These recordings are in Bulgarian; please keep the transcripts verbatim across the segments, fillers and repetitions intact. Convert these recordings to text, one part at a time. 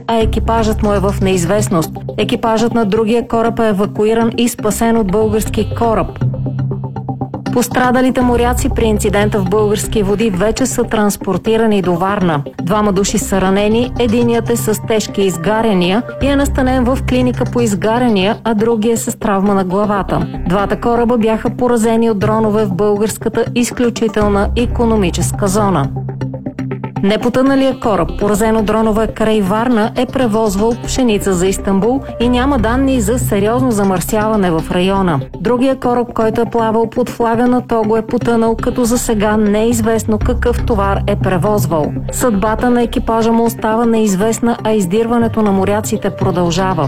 а екипажът му е в неизвестност. Екипажът на другия кораб е евакуиран и спасен от български кораб. Пострадалите моряци при инцидента в български води вече са транспортирани до Варна. Двама души са ранени, единият е с тежки изгаряния и е настанен в клиника по изгаряния, а другият е с травма на главата. Двата кораба бяха поразени от дронове в българската изключителна икономическа зона. Непотъналият кораб, поразен от дронове край Варна, е превозвал пшеница за Истанбул и няма данни за сериозно замърсяване в района. Другия кораб, който е плавал под флага на Того, е потънал, като за сега не е известно какъв товар е превозвал. Съдбата на екипажа му остава неизвестна, а издирването на моряците продължава.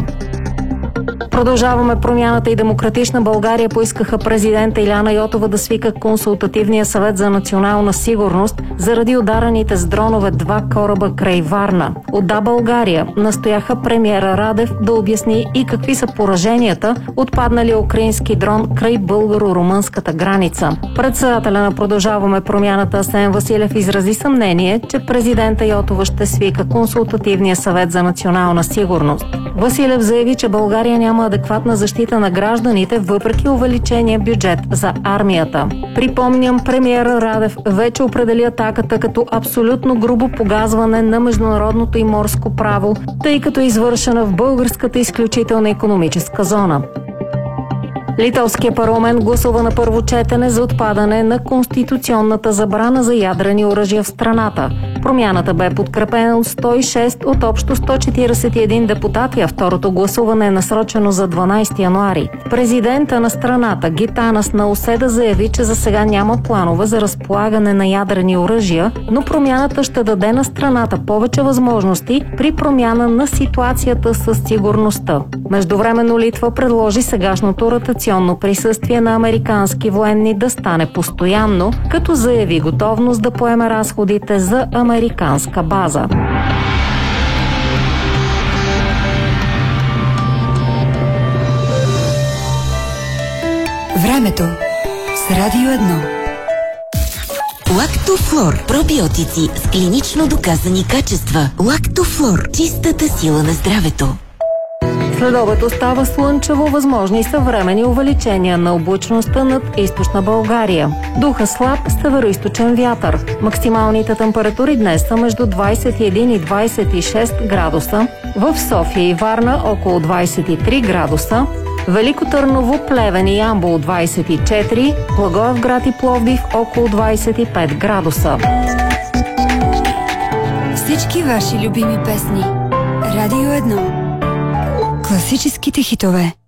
Продължаваме промяната и Демократична България поискаха президента Иляна Йотова да свика Консултативния съвет за национална сигурност заради ударените с дронове два кораба край Варна. От Да, България настояха премиера Радев да обясни и какви са пораженията от падналия украински дрон край българо-румънската граница. Председателя на Продължаваме промяната Асен Василев изрази съмнение, че президента Йотова ще свика Консултативния съвет за национална сигурност. Василев заяви, че България няма адекватна защита на гражданите, въпреки увеличения бюджет за армията. Припомням, премиера Радев вече определи атаката като абсолютно грубо погазване на международното и морско право, тъй като е извършена в българската изключителна икономическа зона. Литовския парламент гласува на първо четене за отпадане на конституционната забрана за ядрени оръжия в страната. Промяната бе подкрепена от сто и шест от общо сто четиридесет и един депутати, а второто гласуване е насрочено за дванадесети януари. Президента на страната Гитанас Науседа заяви, че за сега няма планове за разполагане на ядрени оръжия, но промяната ще даде на страната повече възможности при промяна на ситуацията със сигурността. Междувременно Литва предложи сегашното ротационно присъствие на американски военни да стане постоянно, като заяви готовност да поеме разходите за американска база. Времето с Радио едно. Лактофлор. Пробиотици с клинично доказани качества. Лактофлор. Чистата сила на здравето. Следобед остава слънчево, възможни съвременни увеличения на облачността над източна България. Духа слаб североизточен вятър. Максималните температури днес са между двадесет и един и двадесет и шест градуса. В София и Варна около двадесет и три градуса. Велико Търново, Плевен и Ямбол двадесет и четири. Благоевград и Пловдив около двадесет и пет градуса. Всички ваши любими песни. Радио едно. Класическите хитове.